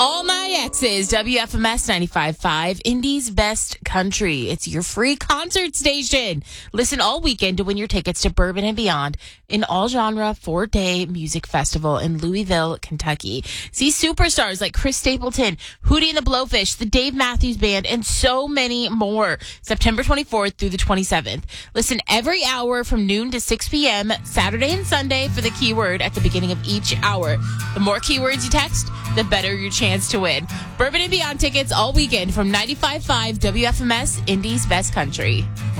All My Exes, WFMS 95.5, Indy's best country. It's your free concert station. Listen all weekend to win your tickets to Bourbon and Beyond, an all-genre 4-day music festival in Louisville, Kentucky. See superstars like Chris Stapleton, Hootie and the Blowfish, the Dave Matthews Band, and so many more. September 24th through the 27th. Listen every hour from noon to 6 p.m., Saturday and Sunday, for the keyword at the beginning of each hour. The more keywords you text, the better your chance to win. Bourbon and Beyond tickets all weekend from 95.5 WFMS, Indy's best country.